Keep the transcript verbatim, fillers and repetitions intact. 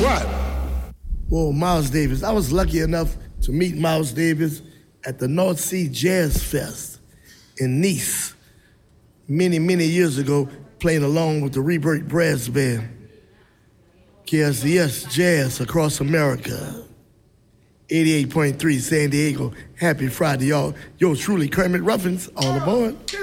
What? Whoa, Miles Davis. I was lucky enough to meet Miles Davis at the North Sea Jazz Fest in Nice many, many years ago, playing along with the Rebirth Brass Band. K S D S Jazz across America. eighty-eight point three San Diego. Happy Friday, y'all. Yo, truly, Kermit Ruffins, all aboard.